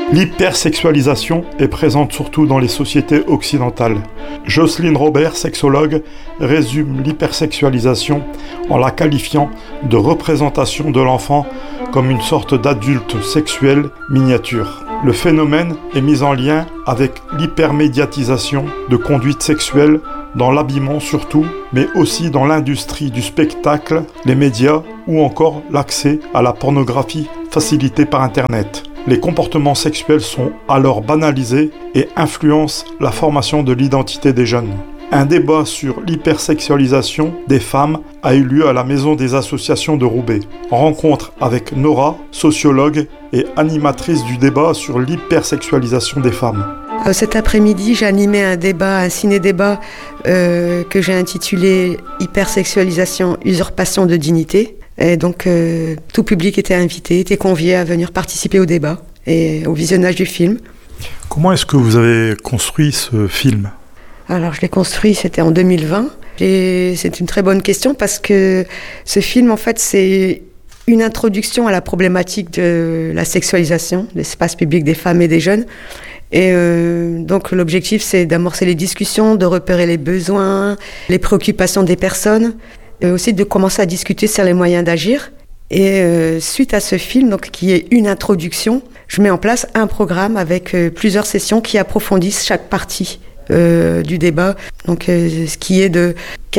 L'hypersexualisation est présente surtout dans les sociétés occidentales. Jocelyne Robert, sexologue, résume l'hypersexualisation en la qualifiant de représentation de l'enfant comme une sorte d'adulte sexuel miniature. Le phénomène est mis en lien avec l'hypermédiatisation de conduites sexuelles dans l'habillement surtout, mais aussi dans l'industrie du spectacle, les médias ou encore l'accès à la pornographie facilité par Internet. Les comportements sexuels sont alors banalisés et influencent la formation de l'identité des jeunes. Un débat sur l'hypersexualisation des femmes a eu lieu à la Maison des associations de Roubaix. Rencontre avec Nora, sociologue et animatrice du débat sur l'hypersexualisation des femmes. Cet après-midi, j'ai animé un ciné-débat que j'ai intitulé « Hypersexualisation, usurpation de dignité ». Et donc, tout public était invité, était convié à venir participer au débat et au visionnage du film. Comment est-ce que vous avez construit ce film ? Alors, je l'ai construit, c'était en 2020. Et c'est une très bonne question parce que ce film, en fait, c'est une introduction à la problématique de la sexualisation de l'espace public des femmes et des jeunes. Et donc l'objectif, c'est d'amorcer les discussions, de repérer les besoins, les préoccupations des personnes, et aussi de commencer à discuter sur les moyens d'agir. Et suite à ce film, donc, qui est une introduction, je mets en place un programme avec plusieurs sessions qui approfondissent chaque partie du débat. Donc ce qui est de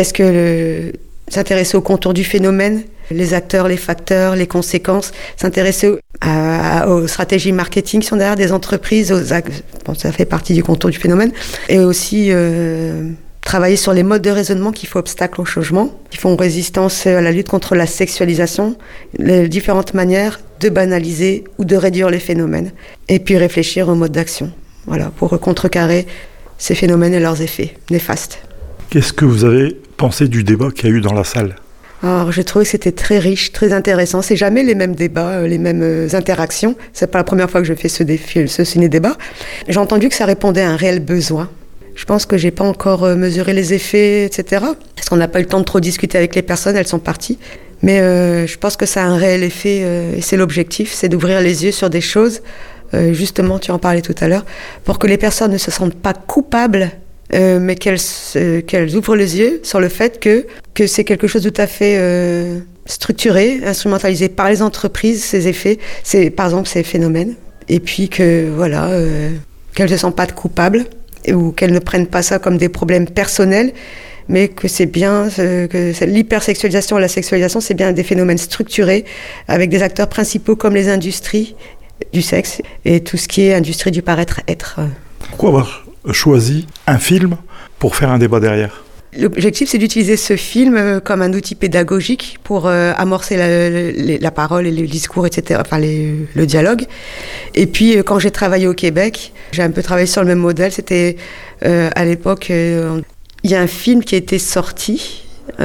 s'intéresser au contour du phénomène, les acteurs, les facteurs, les conséquences, s'intéresser aux stratégies marketing qui sont derrière des entreprises, ça fait partie du contour du phénomène, et aussi travailler sur les modes de raisonnement qui font obstacle au changement, qui font résistance à la lutte contre la sexualisation, les différentes manières de banaliser ou de réduire les phénomènes, et puis réfléchir aux modes d'action, voilà, pour contrecarrer ces phénomènes et leurs effets néfastes. Qu'est-ce que vous avez pensé du débat qu'il y a eu dans la salle ? Alors, j'ai trouvé que c'était très riche, très intéressant. C'est jamais les mêmes débats, les mêmes interactions. C'est pas la première fois que je fais ce ciné-débat. J'ai entendu que ça répondait à un réel besoin. Je pense que j'ai pas encore mesuré les effets, etc. Parce qu'on n'a pas eu le temps de trop discuter avec les personnes, elles sont parties. Mais je pense que ça a un réel effet, et c'est l'objectif, c'est d'ouvrir les yeux sur des choses, justement, tu en parlais tout à l'heure, pour que les personnes ne se sentent pas coupables, mais qu'elles ouvrent les yeux sur le fait que c'est quelque chose de tout à fait structuré, instrumentalisé par les entreprises, ces effets, par exemple ces phénomènes, et puis que voilà, qu'elles ne se sentent pas coupables, ou qu'elles ne prennent pas ça comme des problèmes personnels, mais que c'est bien, que l'hypersexualisation et la sexualisation, c'est bien des phénomènes structurés, avec des acteurs principaux comme les industries du sexe, et tout ce qui est industrie du paraître-être. Pourquoi avoir choisi un film pour faire un débat derrière ? L'objectif, c'est d'utiliser ce film comme un outil pédagogique pour amorcer la parole et le discours, etc., enfin le dialogue. Et puis, quand j'ai travaillé au Québec, j'ai un peu travaillé sur le même modèle. C'était, à l'époque, il y a un film qui a été sorti,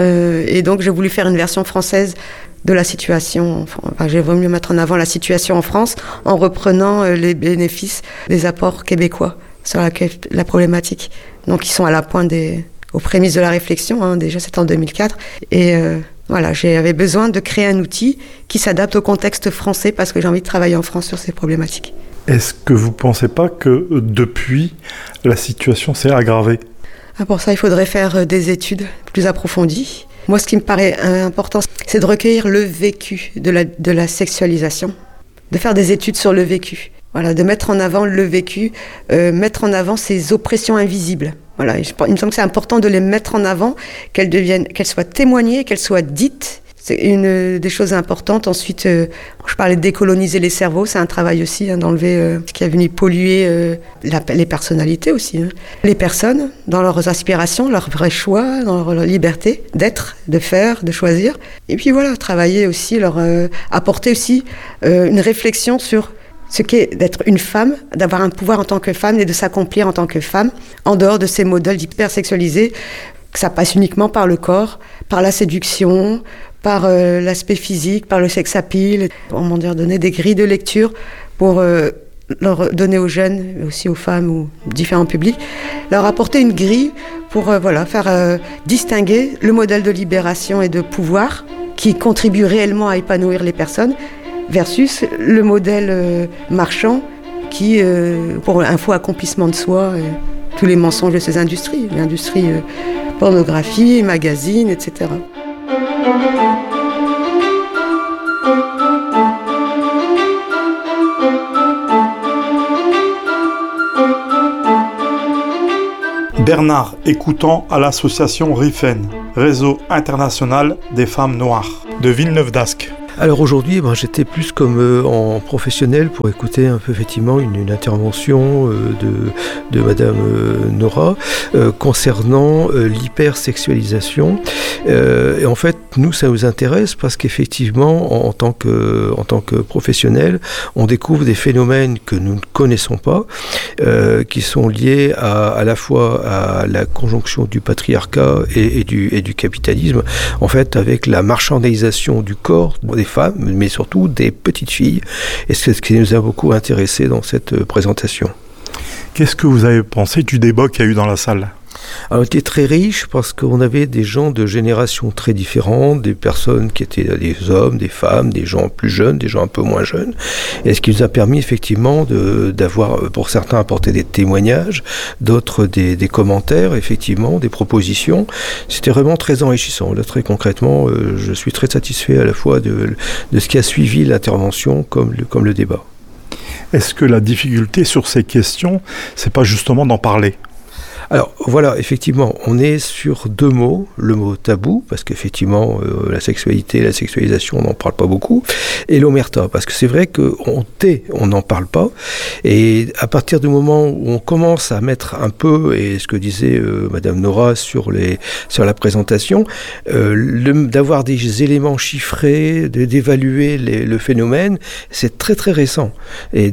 et donc j'ai voulu faire une version française de la situation. Enfin, j'ai voulu mettre en avant la situation en France en reprenant les bénéfices des apports québécois sur la problématique. Donc, ils sont à la pointe aux prémices de la réflexion, hein, déjà c'était en 2004. Et voilà, j'avais besoin de créer un outil qui s'adapte au contexte français parce que j'ai envie de travailler en France sur ces problématiques. Est-ce que vous ne pensez pas que depuis, la situation s'est aggravée ? Pour ça, il faudrait faire des études plus approfondies. Moi, ce qui me paraît important, c'est de recueillir le vécu de la sexualisation, de faire des études sur le vécu. Voilà, de mettre en avant le vécu, mettre en avant ces oppressions invisibles. Voilà, il me semble que c'est important de les mettre en avant, qu'elles soient témoignées, qu'elles soient dites. C'est une des choses importantes. Ensuite, je parlais de décoloniser les cerveaux, c'est un travail aussi, hein, d'enlever ce qui a venu polluer les personnalités aussi. Hein. Les personnes, dans leurs aspirations, leurs vrais choix, dans leur liberté d'être, de faire, de choisir. Et puis voilà, travailler aussi, apporter aussi une réflexion sur ce qu'est d'être une femme, d'avoir un pouvoir en tant que femme et de s'accomplir en tant que femme, en dehors de ces modèles hypersexualisés, que ça passe uniquement par le corps, par la séduction, par l'aspect physique, par le sex appeal, donner des grilles de lecture pour leur donner aux jeunes, mais aussi aux femmes ou différents publics, leur apporter une grille pour faire distinguer le modèle de libération et de pouvoir qui contribue réellement à épanouir les personnes versus le modèle marchand qui, pour un faux accomplissement de soi, tous les mensonges de ces industries, l'industrie pornographie, magazine, etc. Bernard Écoutant à l'association RIFEN, Réseau international des femmes noires, de Villeneuve-d'Ascq. Alors aujourd'hui, j'étais plus comme en professionnel pour écouter un peu effectivement une intervention de Madame Nora concernant l'hypersexualisation. Et en fait, nous, ça nous intéresse parce qu'effectivement, en tant que professionnel, on découvre des phénomènes que nous ne connaissons pas, qui sont liés à la fois à la conjonction du patriarcat et du capitalisme, en fait, avec la marchandisation du corps des femmes, mais surtout des petites filles. Et c'est ce qui nous a beaucoup intéressé dans cette présentation. Qu'est-ce que vous avez pensé du débat qu'il y a eu dans la salle ? Alors, on était très riche parce qu'on avait des gens de générations très différentes, des personnes qui étaient des hommes, des femmes, des gens plus jeunes, des gens un peu moins jeunes. Et ce qui nous a permis effectivement d'avoir, pour certains, apporté des témoignages, d'autres des commentaires, effectivement, des propositions. C'était vraiment très enrichissant. Là, très concrètement, je suis très satisfait à la fois de ce qui a suivi l'intervention comme le débat. Est-ce que la difficulté sur ces questions, c'est pas justement d'en parler ? Alors voilà, effectivement, on est sur deux mots, le mot tabou, parce qu'effectivement, la sexualité, la sexualisation, on n'en parle pas beaucoup, et l'omerta, parce que c'est vrai on n'en parle pas, et à partir du moment où on commence à mettre un peu, et ce que disait Madame Nora sur la présentation, d'avoir des éléments chiffrés, d'évaluer le phénomène, c'est très très récent, et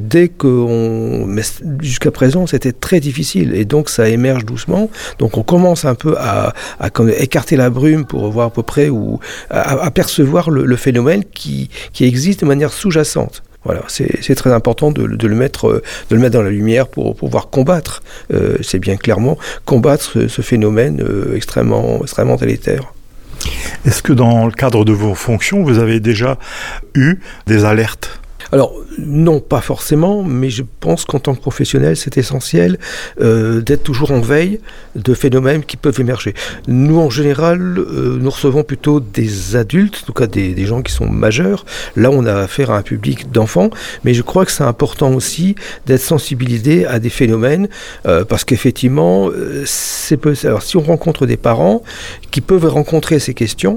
mais jusqu'à présent, c'était très difficile, et donc ça émerge doucement, donc on commence un peu à écarter la brume pour voir à peu près ou à percevoir le phénomène qui existe de manière sous-jacente. Voilà, c'est très important de le mettre dans la lumière pour pouvoir combattre, c'est bien clairement combattre ce phénomène extrêmement délétère. Est-ce que dans le cadre de vos fonctions, vous avez déjà eu des alertes ? Alors, non, pas forcément, mais je pense qu'en tant que professionnel, c'est essentiel d'être toujours en veille de phénomènes qui peuvent émerger. Nous, en général, nous recevons plutôt des adultes, en tout cas des gens qui sont majeurs. Là, on a affaire à un public d'enfants, mais je crois que c'est important aussi d'être sensibilisé à des phénomènes, parce qu'effectivement, alors, si on rencontre des parents qui peuvent rencontrer ces questions,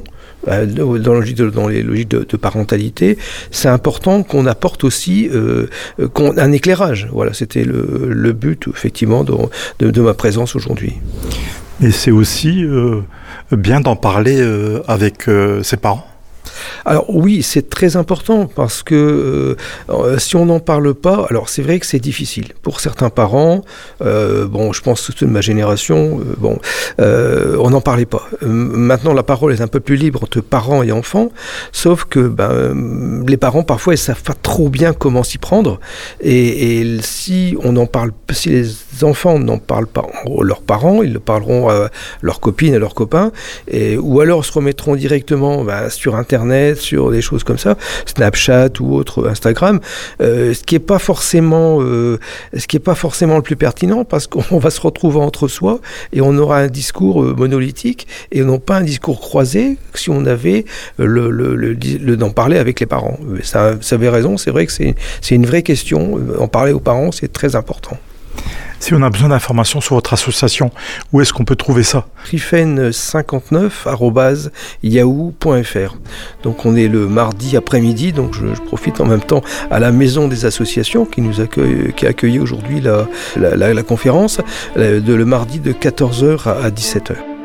dans les logiques de parentalité, c'est important qu'on apporte aussi un éclairage. Voilà, c'était le but, effectivement, de ma présence aujourd'hui. Et c'est aussi bien d'en parler avec ses parents. Alors oui, c'est très important parce que si on n'en parle pas, alors c'est vrai que c'est difficile. Pour certains parents, je pense surtout de ma génération, on n'en parlait pas. Maintenant, la parole est un peu plus libre entre parents et enfants, sauf que les parents, parfois, ils ne savent pas trop bien comment s'y prendre. Et si les enfants n'en parlent pas à leurs parents, ils le parleront à leurs copines, à leurs copains, ou alors se remettront directement sur Internet, sur des choses comme ça, Snapchat ou autre, Instagram, ce qui est pas forcément le plus pertinent parce qu'on va se retrouver entre soi et on aura un discours monolithique et non pas un discours croisé si on avait d'en parler avec les parents. Ça avait raison, c'est vrai que c'est une vraie question. En parler aux parents, c'est très important. Si on a besoin d'informations sur votre association, où est-ce qu'on peut trouver ça ? rifen59@yahoo.fr. Donc on est le mardi après-midi, donc je profite en même temps à la maison des associations qui a accueilli aujourd'hui la conférence, le mardi de 14h à 17h.